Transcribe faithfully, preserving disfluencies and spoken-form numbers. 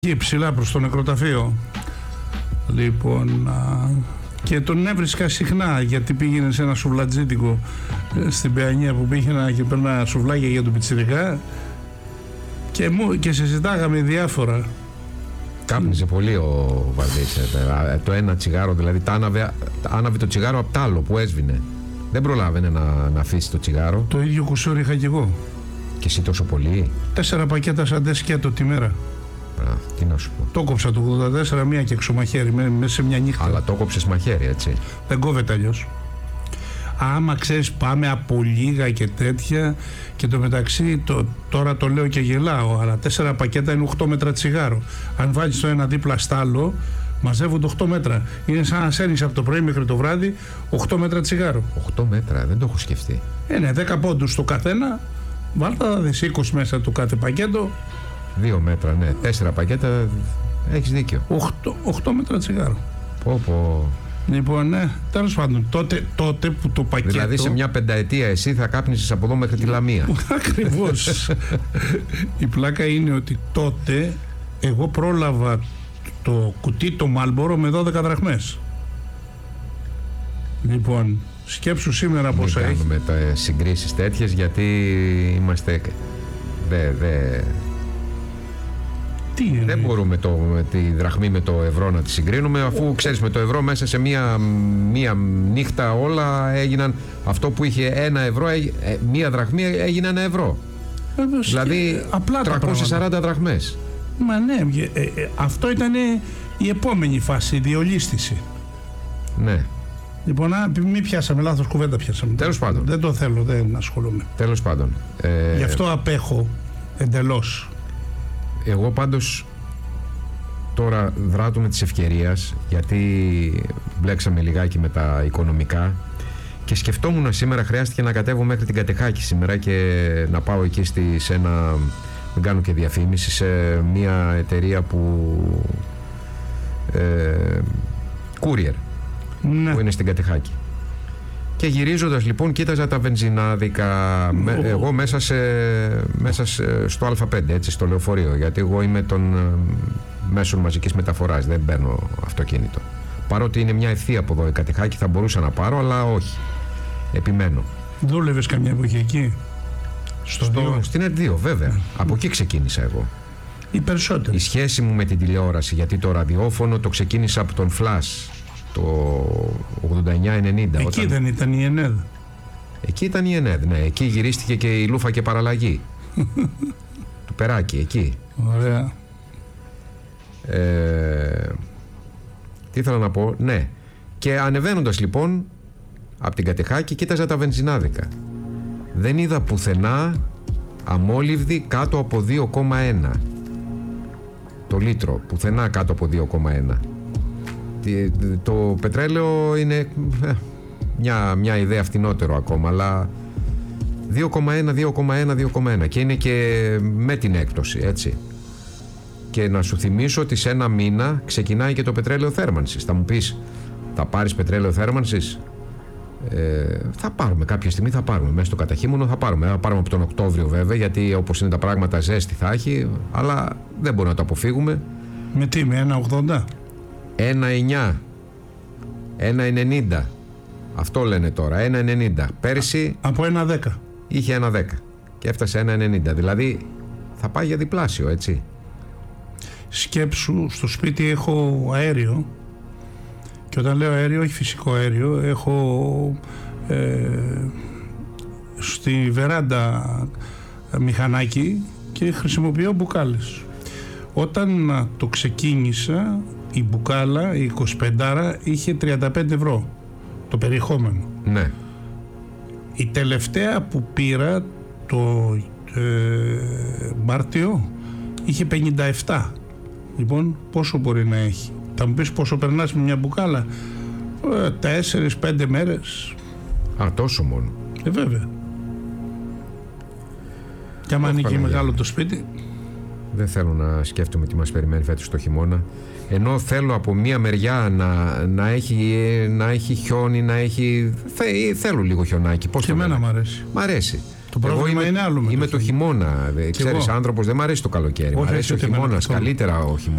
Εκεί ψηλά προς το νεκροταφείο. Λοιπόν, α, και τον έβρισκα συχνά γιατί πήγαινε σε ένα σουβλατζίτικο στην Παιανία που πήγαινα και παίρνα σουβλάκια για τον πιτσιρικά και, μου, και συζητάγαμε διάφορα. Κάπνιζε πολύ ο Βαρδής. Το ένα τσιγάρο, δηλαδή τα άναβε, άναβε το τσιγάρο από τ' άλλο που έσβηνε. Δεν προλάβαινε να, να αφήσει το τσιγάρο. Το ίδιο κουσούρι είχα κι εγώ. Και εσύ τόσο πολύ? Τέσσερα πακέτα σαντέ σκέτο τη μέρα. Α, τι να σου πω. Το κόψα το ογδόντα τέσσερα μία και εξωμαχαίρι μέσα σε μια νύχτα. Αλλά το κόψες μαχαίρι, έτσι. Δεν κόβεται αλλιώς. Άμα ξέρεις πάμε από λίγα και τέτοια και το μεταξύ το, τώρα το λέω και γελάω, αλλά τέσσερα πακέτα είναι οκτώ μέτρα τσιγάρο. Αν βάλεις το ένα δίπλα στ' άλλο μαζεύονται οκτώ μέτρα. Είναι σαν να σέρνεις από το πρωί μέχρι το βράδυ οκτώ μέτρα τσιγάρο. οκτώ μέτρα, δεν το έχω σκεφτεί. Είναι δέκα πόντους το καθένα. Βάλτε να δεις είκοσι μέσα του κάθε πακέτο. Δύο μέτρα, ναι. Τέσσερα πακέτα, έχεις δίκιο. οκτώ μέτρα τσιγάρο. Πω πω. Λοιπόν, ναι, τέλος πάντων, τότε, τότε που το πακέτο... Δηλαδή σε μια πενταετία εσύ θα κάπνισες από εδώ μέχρι τη Λαμία. Ακριβώς. Η πλάκα είναι ότι τότε εγώ πρόλαβα το κουτί το Μάλμπορο με δώδεκα δραχμές. Λοιπόν, σκέψου σήμερα πόσα έχει. Μην κάνουμε τα συγκρίσεις τέτοιες γιατί είμαστε... Δε, δε... Τι δεν μπορούμε το, με τη δραχμή με το ευρώ να τη συγκρίνουμε, αφού ξέρεις με το ευρώ μέσα σε μία, μία νύχτα όλα έγιναν, αυτό που είχε ένα ευρώ, μία δραχμή έγινε ένα ευρώ. Ε, δηλαδή απλά τριακόσιες σαράντα δραχμές. Μα ναι, ε, ε, αυτό ήταν η επόμενη φάση, η διολίσθηση. Ναι. Λοιπόν, α, μην πιάσαμε λάθος κουβέντα, πιάσαμε. Τέλος πάντων. Δεν το θέλω, δεν ασχολούμαι. Τέλος πάντων. Ε... Γι' αυτό απέχω εντελώς. Εγώ πάντως τώρα δράτω με της ευκαιρίας, γιατί μπλέξαμε λιγάκι με τα οικονομικά και σκεφτόμουν σήμερα, χρειάστηκε να κατέβω μέχρι την Κατεχάκη σήμερα και να πάω εκεί στη, σε ένα, δεν κάνω και διαφήμιση, σε μια εταιρεία που ε, courier, ναι, που είναι στην Κατεχάκη. Και γυρίζοντας λοιπόν κοίταζα τα βενζινάδικα, με, εγώ μέσα, σε, μέσα σε, στο Α πέντε, έτσι, στο λεωφορείο, γιατί εγώ είμαι των μέσων μαζικής μεταφοράς, δεν παίρνω αυτοκίνητο. Παρότι είναι μια ευθεία από εδώ η Κατεχάκη, θα μπορούσα να πάρω, αλλά όχι. Επιμένω. Δούλευες καμιά εποχή εκεί? Στο, στο στην ΕΡΤ δύο, βέβαια. Mm. Από εκεί ξεκίνησα εγώ. Οι περισσότεροι. Η σχέση μου με την τηλεόραση, γιατί το ραδιόφωνο το ξεκίνησα από τον Flash το ογδόντα εννιά ενενήντα. Εκεί όταν... δεν ήταν η ΕΝΕΔ? Εκεί ήταν η ΕΝΕΔ, ναι. Εκεί γυρίστηκε και η Λούφα και Παραλλαγή. Του Περάκη, εκεί. Ωραία. Ε, τι ήθελα να πω, ναι. Και ανεβαίνοντας λοιπόν από την Κατεχάκη κοίταζα τα βενζινάδικα. Δεν είδα πουθενά αμόλυβδη κάτω από δύο κόμμα ένα το λίτρο. Πουθενά κάτω από δύο κόμμα ένα. Το πετρέλαιο είναι μια, μια ιδέα φτηνότερο ακόμα, αλλά δύο κόμμα ένα, δύο κόμμα ένα, δύο κόμμα ένα και είναι και με την έκπτωση, έτσι. Και να σου θυμίσω ότι σε ένα μήνα ξεκινάει και το πετρέλαιο θέρμανσης. Θα μου πεις, θα πάρεις πετρέλαιο θέρμανσης? Ε, θα πάρουμε κάποια στιγμή, θα πάρουμε μέσα στο καταχύμωνο, θα πάρουμε, θα πάρουμε από τον Οκτώβριο βέβαια, γιατί όπως είναι τα πράγματα ζέστη θα έχει, αλλά δεν μπορούμε να το αποφύγουμε. Με τι, με ένα ογδόντα? ένα εννιά, ένα ενενήντα, αυτό λένε τώρα, ένα ενενήντα. Πέρυσι από ένα δέκα είχε ένα δέκα και έφτασε ένα ενενήντα, δηλαδή θα πάει για διπλάσιο, έτσι. Σκέψου, στο σπίτι έχω αέριο και όταν λέω αέριο, όχι φυσικό αέριο, έχω ε, στη βεράντα μηχανάκι και χρησιμοποιώ μπουκάλες. Όταν το ξεκίνησα, η μπουκάλα, η είκοσι πέντε είχε τριάντα πέντε ευρώ το περιεχόμενο. Ναι. Η τελευταία που πήρα το ε, Μάρτιο είχε πενήντα επτά. Λοιπόν, πόσο μπορεί να έχει? Θα μου πεις πόσο περνάς με μια μπουκάλα? Ε, τέσσερις πέντε μέρες. Α, τόσο μόνο? Ε, βέβαια. Και άμα είναι και μεγάλο το σπίτι. Δεν θέλω να σκέφτομαι τι μας περιμένει φέτος το χειμώνα. Ενώ θέλω από μία μεριά να, να, έχει, να έχει χιόνι, να έχει... Θε, θέλω λίγο χιονάκι. Πώς και εμένα μ' αρέσει. Μ' αρέσει. Το πρόβλημα είμαι, είναι άλλο. Με είμαι το, το χειμώνα. Ξέρεις, άνθρωπος, δεν μου αρέσει το καλοκαίρι. Μου αρέσει ο χειμώνας. Καλύτερα ο χειμώνας.